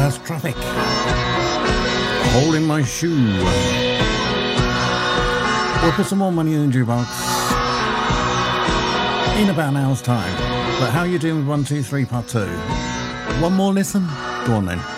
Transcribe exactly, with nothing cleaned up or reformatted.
Traffic. Hole in My Shoe. We'll put some more money in the jukebox in about an hour's time. But how are you doing with one, two, three, part two? One more listen? Go on then.